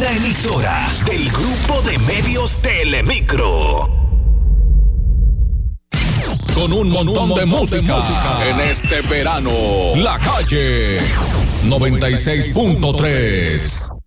una emisora del Grupo de Medios Telemicro. Con un montón de música en este verano. La Calle 96.3.